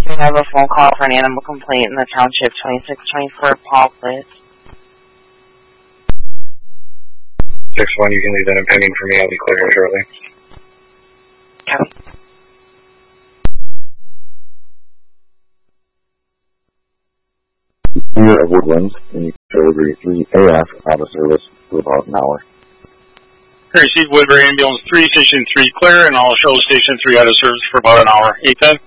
We have a phone call for an animal complaint in the township 2624 Paul, please. 6-1, you can leave that impending for me. I'll be clear here shortly. Okay. Rear of Woodlands, and you can delivery 3AF out of service for about an hour. Receive Woodbury Ambulance 3, Station 3 clear, and I'll show Station 3 out of service for about an hour. 810.